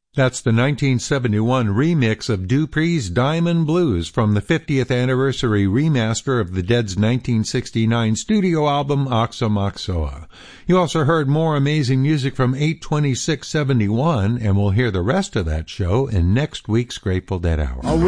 That's the 1971 remix of Dupree's Diamond Blues from the 50th anniversary remaster of the Dead's 1969 studio album Aoxomoxoa. You also heard more amazing music from 8/26/71, and we'll hear the rest of that show in next week's Grateful Dead Hour.